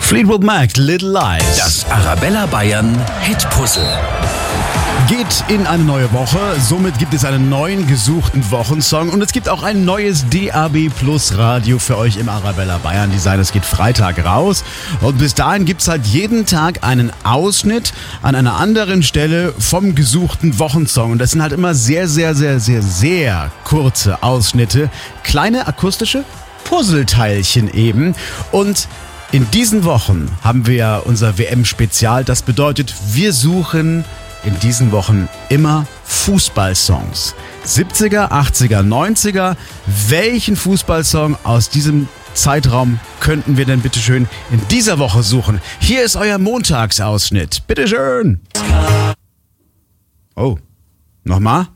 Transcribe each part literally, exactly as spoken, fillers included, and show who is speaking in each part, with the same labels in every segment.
Speaker 1: Fleetwood Mac, Little Lies.
Speaker 2: Das Arabella Bayern Hitpuzzle.
Speaker 1: Geht in eine neue Woche, somit gibt es einen neuen gesuchten Wochensong und es gibt auch ein neues D A B Plus Radio für euch im Arabella Bayern Design. Es geht Freitag raus und bis dahin gibt es halt jeden Tag einen Ausschnitt an einer anderen Stelle vom gesuchten Wochensong und das sind halt immer sehr, sehr, sehr, sehr, sehr kurze Ausschnitte, kleine akustische Puzzleteilchen eben und in diesen Wochen haben wir ja unser W M-Spezial. Das bedeutet, wir suchen in diesen Wochen immer Fußballsongs. siebziger, achtziger, neunziger. Welchen Fußballsong aus diesem Zeitraum könnten wir denn bitteschön in dieser Woche suchen? Hier ist euer Montagsausschnitt. Bitteschön. Oh, nochmal?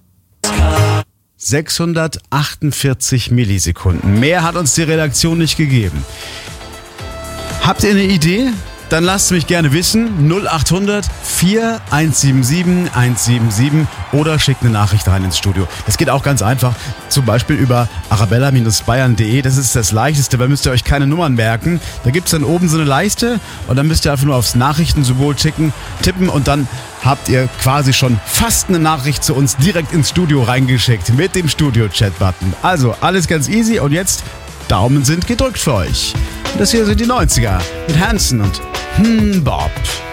Speaker 1: sechshundertachtundvierzig Millisekunden. Mehr hat uns die Redaktion nicht gegeben. Habt ihr eine Idee? Dann lasst mich gerne wissen. null acht hundert, vier eins sieben sieben, eins sieben sieben oder schickt eine Nachricht rein ins Studio. Das geht auch ganz einfach. Zum Beispiel über arabella Bayern punkt de. Das ist das Leichteste, weil müsst ihr euch keine Nummern merken. Da gibt es dann oben so eine Leiste und dann müsst ihr einfach nur aufs Nachrichtensymbol ticken, tippen und dann habt ihr quasi schon fast eine Nachricht zu uns direkt ins Studio reingeschickt mit dem Studio-Chat-Button. Also alles ganz easy und jetzt Daumen sind gedrückt für euch. Das hier sind die neunziger mit Hanson und Hm Bob.